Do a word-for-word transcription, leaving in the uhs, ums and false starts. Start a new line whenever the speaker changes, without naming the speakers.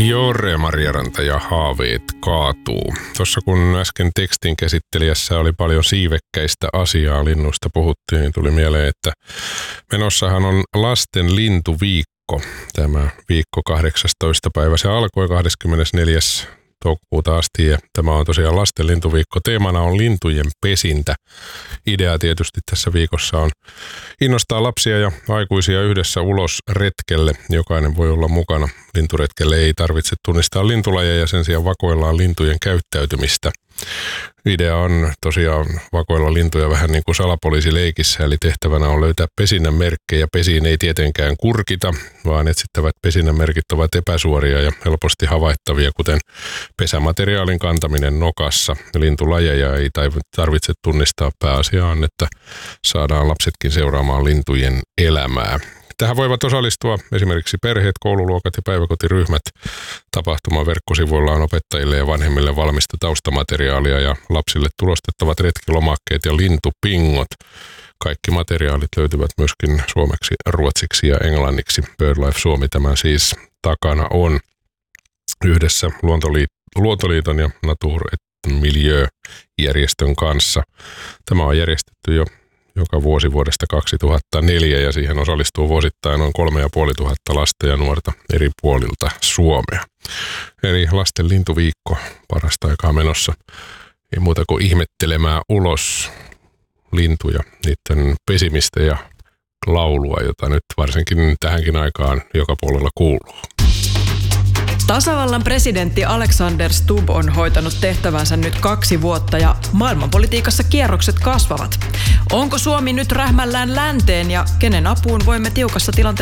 Jore Marjaranta ja haaveet kaatuu. Tuossa kun äsken tekstin käsittelijässä oli paljon siivekkäistä asiaa, linnuista puhuttiin, niin tuli mieleen, että menossahan on lasten lintuviikko. Tämä viikko kahdeksastoista päivä. Se alkoi kahdeskymmenesneljäs toukokuuta asti ja tämä on tosiaan lasten lintuviikko. Teemana on lintujen pesintä. Idea tietysti tässä viikossa on innostaa lapsia ja aikuisia yhdessä ulos retkelle. Jokainen voi olla mukana. Linturetkelle ei tarvitse tunnistaa lintulajeja ja sen sijaan vakoillaan lintujen käyttäytymistä. Idea on tosiaan vakoilla lintuja vähän niin kuin salapoliisileikissä, eli tehtävänä on löytää pesinnän merkkejä. Pesiin ei tietenkään kurkita, vaan etsittävät pesinnän merkit ovat epäsuoria ja helposti havaittavia, kuten pesämateriaalin kantaminen nokassa. Lintulajeja ei tarvitse tunnistaa, pääasia on, että saadaan lapsetkin seuraamaan lintujen elämää. Tähän voivat osallistua esimerkiksi perheet, koululuokat ja päiväkotiryhmät. Tapahtuman verkkosivuilla on opettajille ja vanhemmille valmista taustamateriaalia ja lapsille tulostettavat retkilomakkeet ja lintupingot. Kaikki materiaalit löytyvät myöskin suomeksi, ruotsiksi ja englanniksi. BirdLife Suomi tämän siis takana on yhdessä Luontoliit- Luontoliiton ja Natur et Milieu-järjestön kanssa. Tämä on järjestetty jo joka vuosi vuodesta kaksituhattaneljä ja siihen osallistuu vuosittain noin kolme ja puoli tuhatta lasta ja nuorta eri puolilta Suomea. Eli lasten lintuviikko parasta aikaa menossa. Ei muuta kuin ihmettelemään ulos lintuja, niiden pesimistä ja laulua, jota nyt varsinkin tähänkin aikaan joka puolella kuuluu.
Tasavallan presidentti Alexander Stubb on hoitanut tehtävänsä nyt kaksi vuotta ja maailmanpolitiikassa kierrokset kasvavat. Onko Suomi nyt rähmällään länteen ja kenen apuun voimme tiukassa tilanteessa